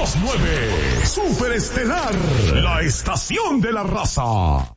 92.9 Superestelar, la estación de la raza.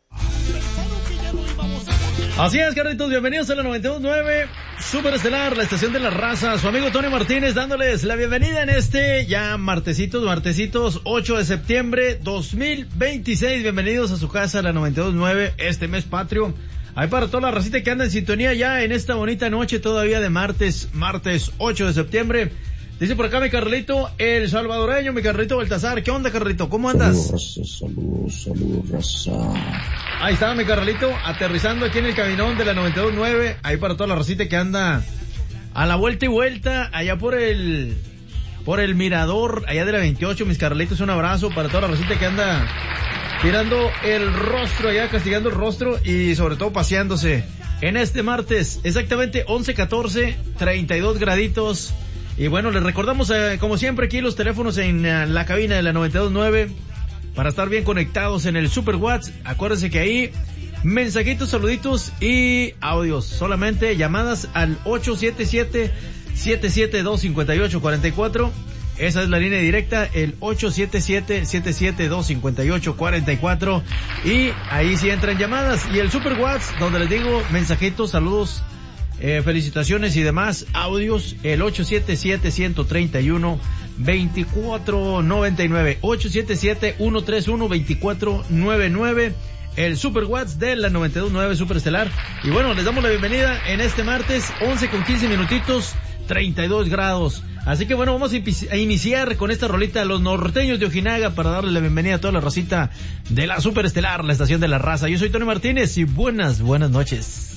Así es, carritos, bienvenidos a la 92.9 Superestelar, la estación de la raza. Su amigo Tony Martínez dándoles la bienvenida en este ya martesitos 8 de septiembre 2026. Bienvenidos a su casa, la 92.9, este mes patrio. Ahí para toda la racita que anda en sintonía ya en esta bonita noche todavía de martes 8 de septiembre. Dice por acá mi Carlito, el salvadoreño, mi Carlito Baltasar. ¿Qué onda, Carlito? ¿Cómo andas? Saludos, raza. Ahí está mi Carlito, aterrizando aquí en el caminón de la 92.9. Ahí para toda la racita que anda a la vuelta y vuelta, allá por el mirador, allá de la 28, mis Carlitos. Un abrazo para toda la racita que anda tirando el rostro allá, castigando el rostro y sobre todo paseándose en este martes, exactamente 11:14, 32 graditos. Y bueno, les recordamos como siempre aquí los teléfonos en la cabina de la 92.9 para estar bien conectados en el Super WhatsApp. Acuérdense que ahí mensajitos, saluditos y audios, solamente llamadas al 877-772-5844. Esa es la línea directa, el 877-772-5844. Y ahí sí entran llamadas. Y el Super WhatsApp, donde les digo mensajitos, saludos, felicitaciones y demás audios, el 877-131-2499, 877-131-2499, el Super WhatsApp de la 92.9 Superestelar. Y bueno, les damos la bienvenida en este martes, 11:15 minutitos, 32 grados. Así que bueno, vamos a iniciar con esta rolita de los norteños de Ojinaga para darle la bienvenida a toda la racita de la Superestelar, la estación de la raza. Yo soy Tony Martínez y buenas noches.